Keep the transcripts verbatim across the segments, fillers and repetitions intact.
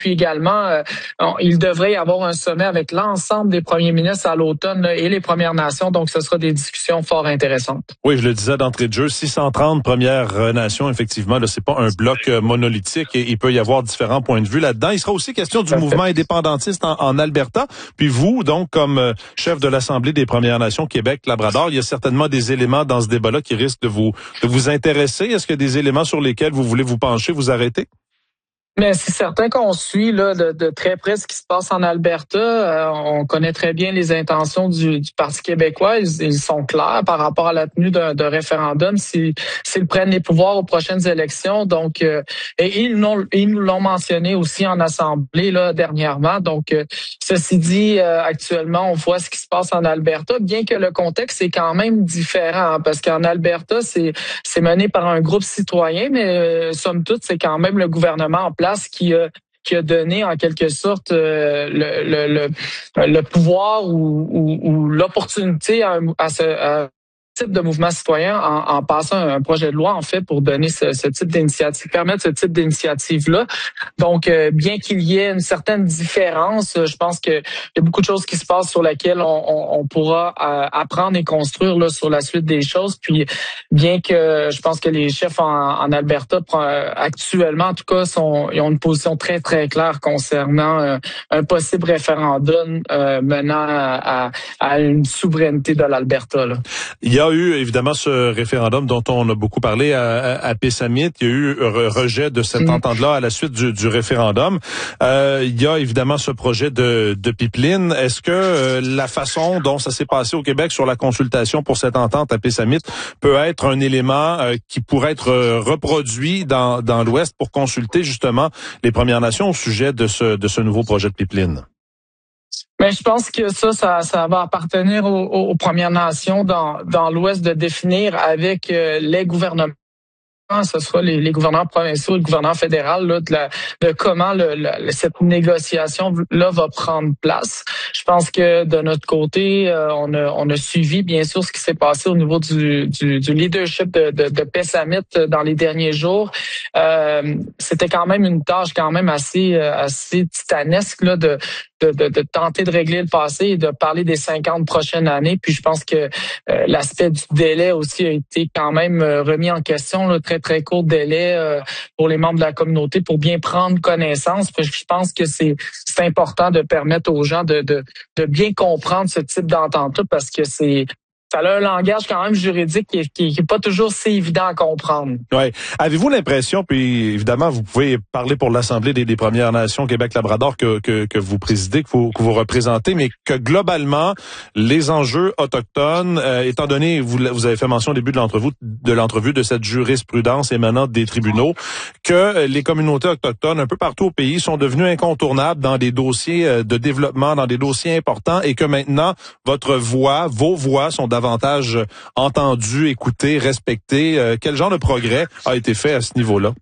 Puis également, euh, on, il devrait y avoir un sommet avec l'ensemble des premiers ministres à l'automne là, et les Premières Nations. Donc, ce sera des discussions fort intéressantes. Oui, je le disais d'entrée de jeu, six cent trente Premières Nations, effectivement, là, c'est pas un bloc monolithique et il peut y avoir différents points de vue là-dedans. Il sera aussi question du mouvement indépendantiste en, en Alberta. Puis vous, donc, comme euh, chef de l'Assemblée des Premières Nations Québec-Labrador, il y a certainement des éléments dans ce débat-là qui risquent de vous, de vous intéresser. Est-ce qu'il y a des éléments sur lesquels vous voulez vous pencher, vous arrêter? Mais c'est certain qu'on suit là de, de très près ce qui se passe en Alberta. Euh, on connaît très bien les intentions du, du Parti québécois. Ils, ils sont clairs par rapport à la tenue d'un, d'un référendum s'ils, s'ils prennent les pouvoirs aux prochaines élections. Donc, euh, et ils, l'ont, ils nous l'ont mentionné aussi en Assemblée là dernièrement. Donc, euh, ceci dit, euh, actuellement, on voit ce qui se passe en Alberta, bien que le contexte est quand même différent, hein, parce qu'en Alberta, c'est, c'est mené par un groupe citoyen, mais euh, somme toute, c'est quand même le gouvernement en place qui a, qui a donné en quelque sorte euh, le, le, le, le pouvoir ou, ou, ou l'opportunité à, à ce à type de mouvement citoyen en, en passant un projet de loi en fait pour donner ce, ce type d'initiative, permettre ce type d'initiative-là. Donc, euh, bien qu'il y ait une certaine différence, je pense que il y a beaucoup de choses qui se passent sur lesquelles on, on, on pourra euh, apprendre et construire là sur la suite des choses. Puis, bien que je pense que les chefs en, en Alberta actuellement, en tout cas, sont ils ont une position très très claire concernant euh, un possible référendum euh, menant à, à, à une souveraineté de l'Alberta. Là. Il y a eu évidemment ce référendum dont on a beaucoup parlé à, à, à Pessamit. Il y a eu re- rejet de cette entente-là à la suite du, du référendum. Euh, il y a évidemment ce projet de, de pipeline. Est-ce que euh, la façon dont ça s'est passé au Québec sur la consultation pour cette entente à Pessamit peut être un élément euh, qui pourrait être euh, reproduit dans, dans l'Ouest pour consulter justement les Premières Nations au sujet de ce, de ce nouveau projet de pipeline? Mais je pense que ça, ça, ça va appartenir aux, aux Premières Nations dans, dans l'Ouest de définir avec euh, les gouvernements, que ce soit les, les gouverneurs provinciaux et le gouvernement fédéral, là, de, la, de comment le, le, cette négociation-là va prendre place. Je pense que de notre côté, euh, on, a, on a suivi bien sûr ce qui s'est passé au niveau du, du, du leadership de, de, de Pessamit dans les derniers jours. Euh, c'était quand même une tâche quand même assez, assez titanesque là, de De, de, de tenter de régler le passé et de parler des cinquante prochaines années. Puis je pense que euh, l'aspect du délai aussi a été quand même euh, remis en question, là, très, très court délai euh, pour les membres de la communauté pour bien prendre connaissance. Puis je pense que c'est, c'est important de permettre aux gens de, de, de bien comprendre ce type d'entente-là parce que c'est ça a un langage quand même juridique qui est, qui est pas toujours si évident à comprendre. Ouais. Avez-vous l'impression, puis évidemment, vous pouvez parler pour l'Assemblée des, des Premières Nations Québec-Labrador que, que, que vous présidez, que vous, que vous représentez, mais que globalement, les enjeux autochtones, euh, étant donné, vous, vous avez fait mention au début de l'entrevue, de l'entrevue de cette jurisprudence émanante des tribunaux, que les communautés autochtones un peu partout au pays sont devenues incontournables dans des dossiers de développement, dans des dossiers importants, et que maintenant, votre voix, vos voix sont davantage entendues, écoutées, respectées. Euh, quel genre de progrès a été fait à ce niveau-là?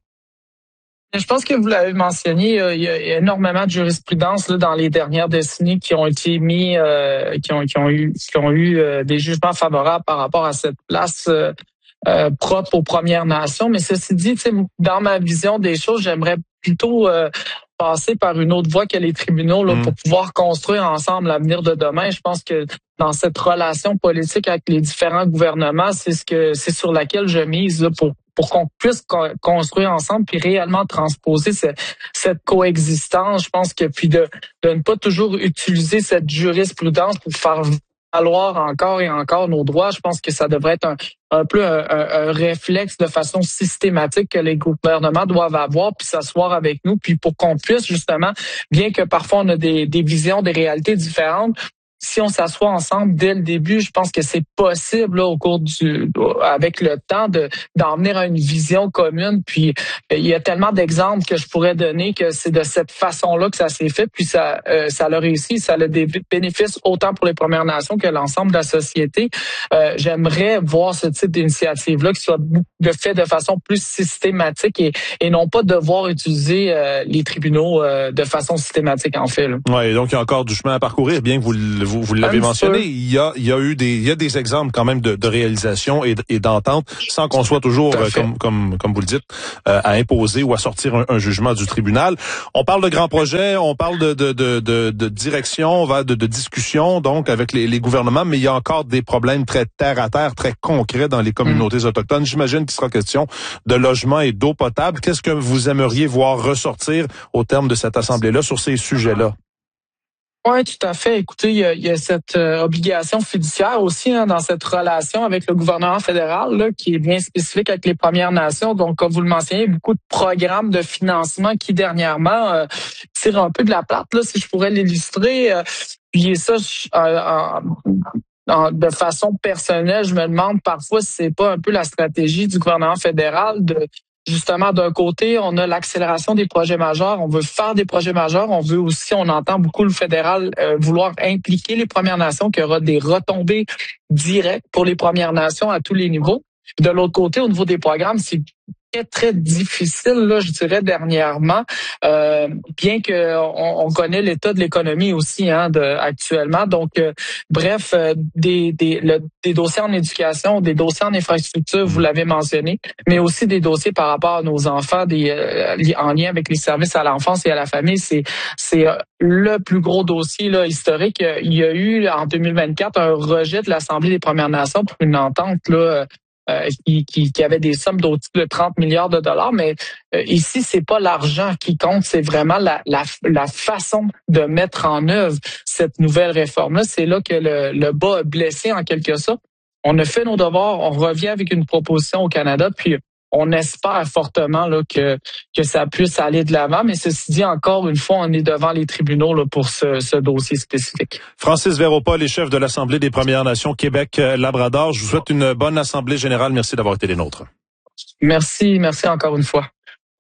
Je pense que vous l'avez mentionné, il y a énormément de jurisprudence là, dans les dernières décennies qui ont été mis, euh, qui ont qui ont eu qui ont eu euh, des jugements favorables par rapport à cette place euh, euh, propre aux Premières Nations. Mais ceci dit, dans ma vision des choses, j'aimerais plutôt euh, passer par une autre voie que les tribunaux là, mmh. pour pouvoir construire ensemble l'avenir de demain. Je pense que dans cette relation politique avec les différents gouvernements, c'est ce que c'est sur laquelle je mise là, pour pour qu'on puisse co- construire ensemble puis réellement transposer ce, cette coexistence. Je pense que puis de, de ne pas toujours utiliser cette jurisprudence pour faire valoir encore et encore nos droits. Je pense que ça devrait être un, un peu un, un, un réflexe de façon systématique que les gouvernements doivent avoir, puis s'asseoir avec nous, puis pour qu'on puisse justement, bien que parfois on a des, des visions, des réalités différentes, si on s'assoit ensemble dès le début, je pense que c'est possible là, au cours du, avec le temps, de d'en venir à une vision commune. Puis il y a tellement d'exemples que je pourrais donner que c'est de cette façon-là que ça s'est fait. Puis ça, euh, ça l'a réussi, ça a des bénéfices autant pour les Premières Nations que l'ensemble de la société. Euh, j'aimerais voir ce type d'initiative-là qui soit de fait de façon plus systématique et, et non pas devoir utiliser euh, les tribunaux euh, de façon systématique en fait. Oui, donc il y a encore du chemin à parcourir, bien que vous vous, vous l'avez mentionné, il y a, il y a eu des, il y a des exemples quand même de, de réalisation et, et d'entente, sans qu'on soit toujours, euh, comme, comme, comme vous le dites, euh, à imposer ou à sortir un, un jugement du tribunal. On parle de grands projets, on parle de, de, de, de, de direction, on va de, de discussion, donc, avec les, les gouvernements, mais il y a encore des problèmes très terre à terre, très concrets dans les communautés mmh. autochtones. J'imagine qu'il sera question de logement et d'eau potable. Qu'est-ce que vous aimeriez voir ressortir au terme de cette assemblée-là sur ces sujets-là? Oui, tout à fait. Écoutez, il y a, il y a cette euh, obligation fiduciaire aussi hein, dans cette relation avec le gouvernement fédéral là, qui est bien spécifique avec les Premières Nations. Donc, comme vous le mentionnez, beaucoup de programmes de financement qui, dernièrement, euh, tirent un peu de la plate, là, si je pourrais l'illustrer. Euh, puis ça, je, euh, en, en, de façon personnelle, je me demande parfois si c'est pas un peu la stratégie du gouvernement fédéral de justement, d'un côté, on a l'accélération des projets majeurs. On veut faire des projets majeurs. On veut aussi, on entend beaucoup le fédéral euh, vouloir impliquer les Premières Nations, qu'il y aura des retombées directes pour les Premières Nations à tous les niveaux. De l'autre côté, au niveau des programmes, c'est très, très difficile, là, je dirais, dernièrement, euh, bien que on, on connaît l'état de l'économie aussi hein, de, actuellement. Donc, euh, bref, euh, des, des, le, des dossiers en éducation, des dossiers en infrastructure, vous l'avez mentionné, mais aussi des dossiers par rapport à nos enfants, des euh, en lien avec les services à l'enfance et à la famille. C'est, c'est euh, le plus gros dossier là, historique. Il y a eu, en deux mille vingt-quatre, un rejet de l'Assemblée des Premières Nations pour une entente là, Euh, qui, qui, qui avait des sommes d'au-dessus de trente milliards de dollars, mais euh, ici, c'est pas l'argent qui compte, c'est vraiment la, la, la façon de mettre en œuvre cette nouvelle réforme-là. C'est là que le, le bas a blessé en quelque sorte. On a fait nos devoirs, on revient avec une proposition au Canada, puis on espère fortement là, que, que ça puisse aller de l'avant, mais ceci dit, encore une fois, on est devant les tribunaux là, pour ce, ce dossier spécifique. Francis Véropol est chef de l'Assemblée des Premières Nations Québec-Labrador. Je vous souhaite une bonne Assemblée générale. Merci d'avoir été les nôtres. Merci, merci encore une fois.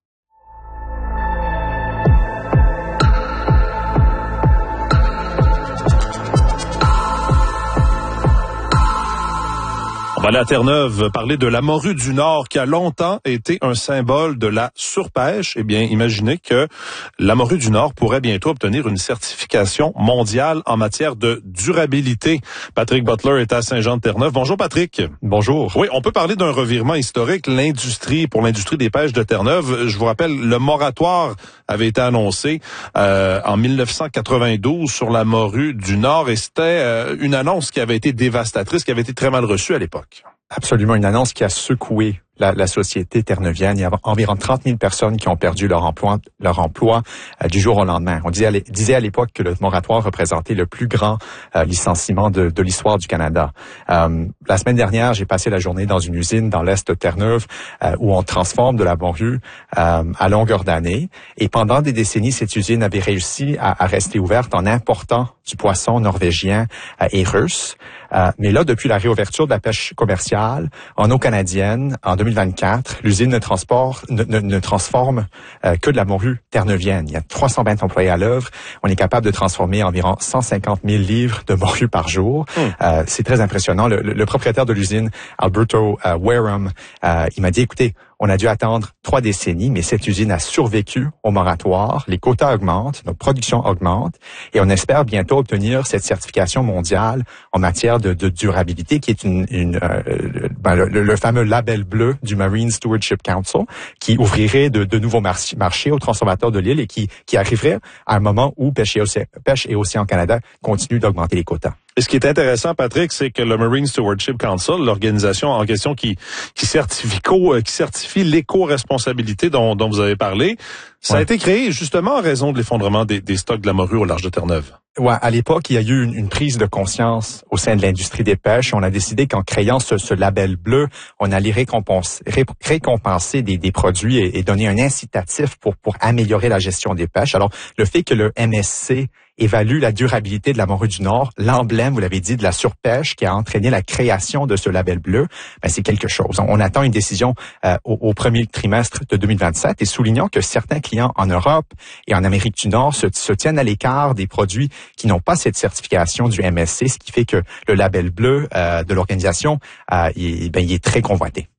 On va aller à Terre-Neuve parler de la morue du Nord qui a longtemps été un symbole de la surpêche. Eh bien, imaginez que la morue du Nord pourrait bientôt obtenir une certification mondiale en matière de durabilité. Patrick Butler est à Saint-Jean-de-Terre-Neuve. Bonjour Patrick. Bonjour. Oui, on peut parler d'un revirement historique. L'industrie, pour l'industrie des pêches de Terre-Neuve, je vous rappelle, le moratoire avait été annoncé euh, en dix-neuf cent quatre-vingt-douze sur la morue du Nord et c'était euh, une annonce qui avait été dévastatrice, qui avait été très mal reçue à l'époque. Absolument, une annonce qui a secoué la, la société terneuvienne. Il y a environ trente mille personnes qui ont perdu leur emploi, leur emploi euh, du jour au lendemain. On disait à, disait à l'époque que le moratoire représentait le plus grand euh, licenciement de, de l'histoire du Canada. Euh, la semaine dernière, j'ai passé la journée dans une usine dans l'est de Terre-Neuve euh, où on transforme de la morue euh, à longueur d'année. Et pendant des décennies, cette usine avait réussi à, à rester ouverte en important du poisson norvégien euh, et russe. Euh, mais là, depuis la réouverture de la pêche commerciale en eau canadienne en deux mille vingt-quatre, l'usine ne, transport, ne, ne, ne transforme euh, que de la morue terneuvienne. Il y a trois cent vingt employés à l'œuvre. On est capable de transformer environ cent cinquante mille livres de morue par jour. Mm. Euh, c'est très impressionnant. Le, le, le propriétaire de l'usine, Alberto euh, Wareham, euh, il m'a dit, écoutez, on a dû attendre trois décennies, mais cette usine a survécu au moratoire. Les quotas augmentent, notre production augmente, et on espère bientôt obtenir cette certification mondiale en matière de, de durabilité, qui est une, une euh, ben, le, le fameux label bleu du Marine Stewardship Council, qui ouvrirait de, de nouveaux marchés, marchés aux transformateurs de l'île et qui, qui arriverait à un moment où Pêche et Océan, Pêche et Océan Canada continue d'augmenter les quotas. Et ce qui est intéressant, Patrick, c'est que le Marine Stewardship Council, l'organisation en question qui qui certifie qui certifie l'éco-responsabilité dont, dont vous avez parlé, ça ouais. a été créé justement en raison de l'effondrement des, des stocks de la morue au large de Terre-Neuve. Ouais, à l'époque, il y a eu une, une prise de conscience au sein de l'industrie des pêches. On a décidé qu'en créant ce, ce label bleu, on allait récompenser, ré, récompenser des, des produits et, et donner un incitatif pour pour améliorer la gestion des pêches. Alors, le fait que le M S C évalue la durabilité de la morue du Nord, l'emblème, vous l'avez dit, de la surpêche qui a entraîné la création de ce label bleu, ben c'est quelque chose. On, on attend une décision euh, au, au premier trimestre de deux mille vingt-sept et soulignons que certains clients en Europe et en Amérique du Nord se, se tiennent à l'écart des produits qui n'ont pas cette certification du M S C, ce qui fait que le label bleu euh, de l'organisation, euh, il, ben, il est très convoité.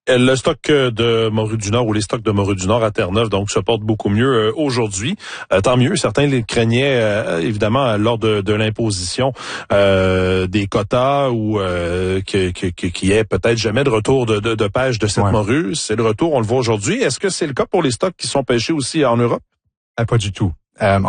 Le stock de morue du Nord ou les stocks de morue du Nord à Terre-Neuve donc se portent beaucoup mieux euh, aujourd'hui. Euh, tant mieux. Certains les craignaient euh, évidemment lors de, de l'imposition euh, des quotas ou euh, qu'il que, que, qu'il y ait peut-être jamais de retour de, de, de pêche de cette ouais. morue. C'est le retour, on le voit aujourd'hui. Est-ce que c'est le cas pour les stocks qui sont pêchés aussi en Europe? Euh, pas du tout. Euh,